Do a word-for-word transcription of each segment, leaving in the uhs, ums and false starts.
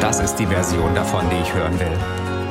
Das ist die Version davon, die ich hören will.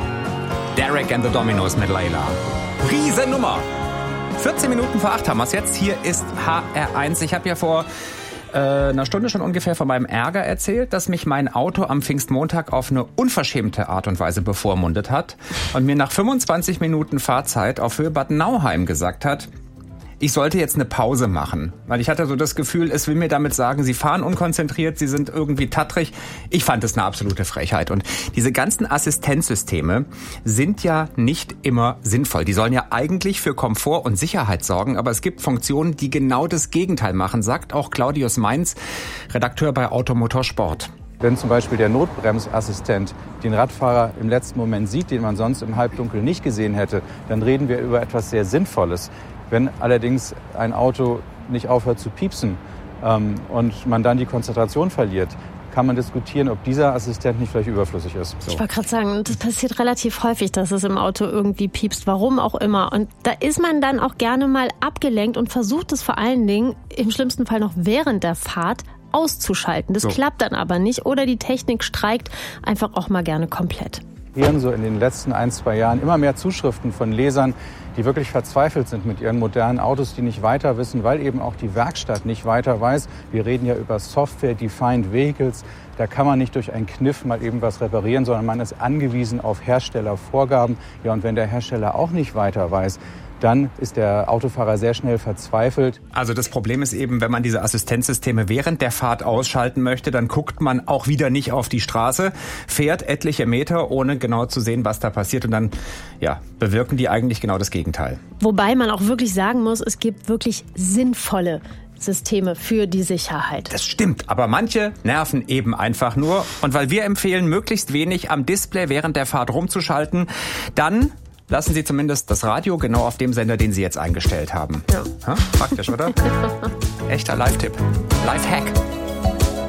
Derek and the Dominos mit Layla. Riesennummer! vierzehn Minuten vor acht haben wir es jetzt. Hier ist H R eins. Ich habe ja vor äh, einer Stunde schon ungefähr von meinem Ärger erzählt, dass mich mein Auto am Pfingstmontag auf eine unverschämte Art und Weise bevormundet hat und mir nach fünfundzwanzig Minuten Fahrzeit auf Höhe Bad Nauheim gesagt hat, ich sollte jetzt eine Pause machen, weil ich hatte so das Gefühl, es will mir damit sagen, Sie fahren unkonzentriert, Sie sind irgendwie tattrig. Ich fand es eine absolute Frechheit. Und diese ganzen Assistenzsysteme sind ja nicht immer sinnvoll. Die sollen ja eigentlich für Komfort und Sicherheit sorgen, aber es gibt Funktionen, die genau das Gegenteil machen, sagt auch Claudius Mainz, Redakteur bei Automotor Sport. Wenn zum Beispiel der Notbremsassistent den Radfahrer im letzten Moment sieht, den man sonst im Halbdunkel nicht gesehen hätte, dann reden wir über etwas sehr Sinnvolles. Wenn allerdings ein Auto nicht aufhört zu piepsen ähm, und man dann die Konzentration verliert, kann man diskutieren, ob dieser Assistent nicht vielleicht überflüssig ist. So. Ich wollte gerade sagen, das passiert relativ häufig, dass es im Auto irgendwie piepst, warum auch immer. Und da ist man dann auch gerne mal abgelenkt und versucht es vor allen Dingen, im schlimmsten Fall noch während der Fahrt, auszuschalten. Das so. klappt dann aber nicht oder die Technik streikt einfach auch mal gerne komplett. Wir haben so in den letzten ein, zwei Jahren immer mehr Zuschriften von Lesern, die wirklich verzweifelt sind mit ihren modernen Autos, die nicht weiter wissen, weil eben auch die Werkstatt nicht weiter weiß. Wir reden ja über Software-Defined Vehicles. Da kann man nicht durch einen Kniff mal eben was reparieren, sondern man ist angewiesen auf Herstellervorgaben. Ja, und wenn der Hersteller auch nicht weiter weiß, dann ist der Autofahrer sehr schnell verzweifelt. Also das Problem ist eben, wenn man diese Assistenzsysteme während der Fahrt ausschalten möchte, dann guckt man auch wieder nicht auf die Straße, fährt etliche Meter, ohne genau zu sehen, was da passiert. Und dann ja, bewirken die eigentlich genau das Gegenteil. Wobei man auch wirklich sagen muss, es gibt wirklich sinnvolle Systeme für die Sicherheit. Das stimmt, aber manche nerven eben einfach nur. Und weil wir empfehlen, möglichst wenig am Display während der Fahrt rumzuschalten, dann lassen Sie zumindest das Radio genau auf dem Sender, den Sie jetzt eingestellt haben. Ja. Ha? Praktisch, oder? Echter Live-Tipp. Live-Hack.